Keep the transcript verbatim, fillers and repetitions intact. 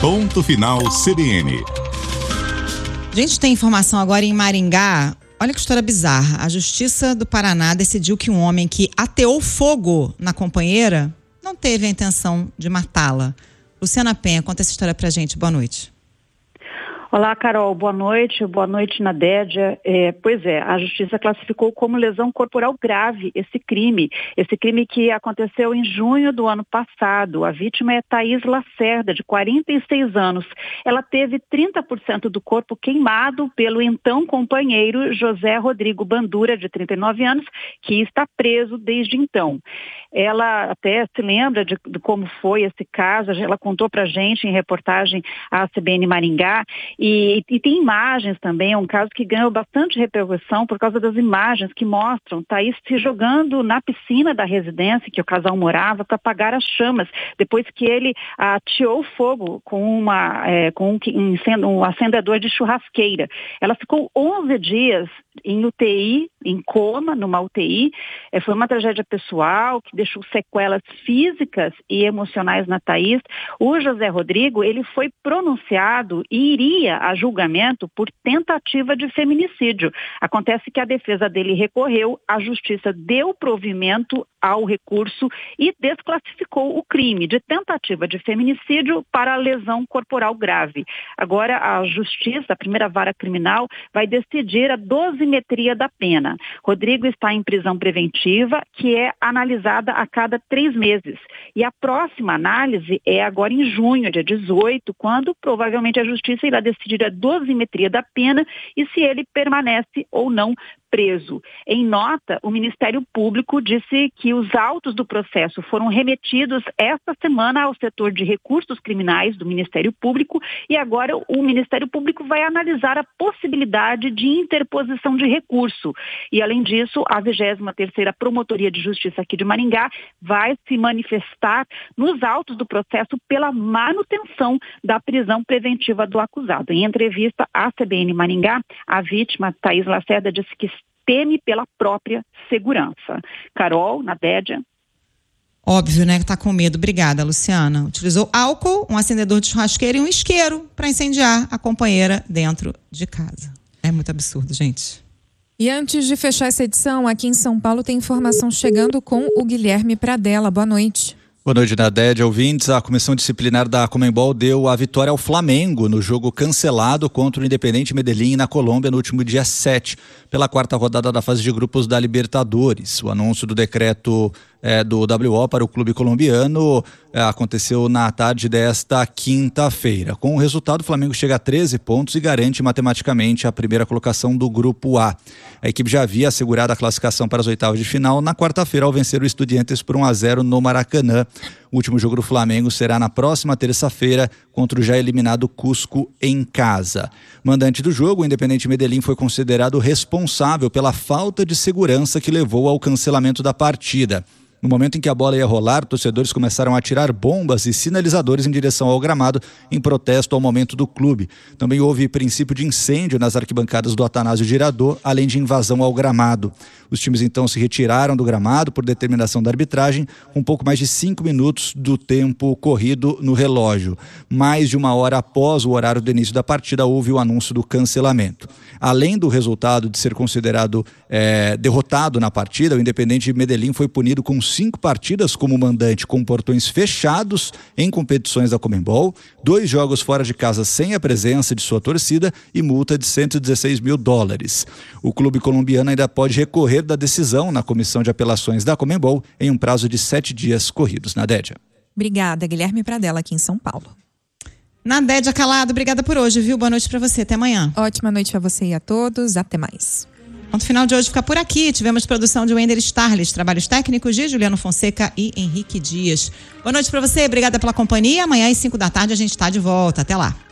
Ponto Final C B N. A gente tem informação agora em Maringá. Olha que história bizarra. A Justiça do Paraná decidiu que um homem que ateou fogo na companheira não teve a intenção de matá-la. Luciana Penha, conta essa história pra gente. Boa noite. Olá, Carol. Boa noite. Boa noite, Nadédia. É, pois é, a Justiça classificou como lesão corporal grave esse crime. Esse crime que aconteceu em junho do ano passado. A vítima é Thaís Lacerda, de quarenta e seis anos. Ela teve trinta por cento do corpo queimado pelo então companheiro José Rodrigo Bandura, de trinta e nove anos, que está preso desde então. Ela até se lembra de, de como foi esse caso. Ela contou pra gente em reportagem à C B N Maringá. E, e tem imagens também, é um caso que ganhou bastante repercussão por causa das imagens que mostram Thaís se jogando na piscina da residência que o casal morava para apagar as chamas, depois que ele ateou fogo com, uma, é, com um, um acendedor de churrasqueira. Ela ficou onze dias em U T I, em coma, numa U T I. É, foi uma tragédia pessoal que deixou sequelas físicas e emocionais na Thaís. O José Rodrigo, ele foi pronunciado e iria a julgamento por tentativa de feminicídio. Acontece que a defesa dele recorreu, a justiça deu provimento ao recurso e desclassificou o crime de tentativa de feminicídio para lesão corporal grave. Agora a justiça, a primeira vara criminal, vai decidir a dosimetria da pena. Rodrigo está em prisão preventiva, que é analisada a cada três meses. E a próxima análise é agora em junho, dia dezoito, quando provavelmente a justiça irá decidir a dosimetria da pena e se ele permanece ou não preso. Em nota, o Ministério Público disse que os autos do processo foram remetidos esta semana ao setor de recursos criminais do Ministério Público e agora o Ministério Público vai analisar a possibilidade de interposição de recurso. E, além disso, a vigésima terceira Promotoria de Justiça aqui de Maringá vai se manifestar nos autos do processo pela manutenção da prisão preventiva do acusado. Em entrevista à C B N Maringá, a vítima, Thaís Lacerda, disse que teme pela própria segurança. Carol, Nadédia. Óbvio, né, que tá com medo. Obrigada, Luciana. Utilizou álcool, um acendedor de churrasqueira e um isqueiro para incendiar a companheira dentro de casa. É muito absurdo, gente. E antes de fechar essa edição, aqui em São Paulo tem informação chegando com o Guilherme Pradella. Boa noite. Boa noite, Nadédia, ouvintes. A Comissão Disciplinar da Conmebol deu a vitória ao Flamengo no jogo cancelado contra o Independiente Medellín na Colômbia no último dia sete, pela quarta rodada da fase de grupos da Libertadores. O anúncio do decreto é, do W O para o clube colombiano é, aconteceu na tarde desta quinta-feira. Com o resultado, o Flamengo chega a treze pontos e garante matematicamente a primeira colocação do grupo A. A equipe já havia assegurado a classificação para as oitavas de final na quarta-feira ao vencer o Estudiantes por um a zero no Maracanã. O último jogo do Flamengo será na próxima terça-feira contra o já eliminado Cusco em casa. Mandante do jogo, o Independiente Medellín foi considerado responsável pela falta de segurança que levou ao cancelamento da partida. No momento em que a bola ia rolar, torcedores começaram a atirar bombas e sinalizadores em direção ao gramado em protesto ao momento do clube. Também houve princípio de incêndio nas arquibancadas do Atanásio Girardot, além de invasão ao gramado. Os times então se retiraram do gramado por determinação da arbitragem, com pouco mais de cinco minutos do tempo corrido no relógio. Mais de uma hora após o horário do início da partida, houve o anúncio do cancelamento. Além do resultado de ser considerado é, derrotado na partida, o Independiente Medellín foi punido com cinco partidas como mandante com portões fechados em competições da Conmebol, dois jogos fora de casa sem a presença de sua torcida e multa de cento e dezesseis mil dólares. O clube colombiano ainda pode recorrer da decisão na Comissão de Apelações da Conmebol em um prazo de sete dias corridos. Nadédia. Obrigada, Guilherme Pradella, aqui em São Paulo. Nadédia Calado, obrigada por hoje, viu? Boa noite pra você, até amanhã. Ótima noite pra você e a todos, até mais. Ponto final de hoje fica por aqui. Tivemos produção de Wender Starles, trabalhos técnicos de Juliano Fonseca e Henrique Dias. Boa noite pra você, obrigada pela companhia. Amanhã às cinco da tarde a gente tá de volta. Até lá.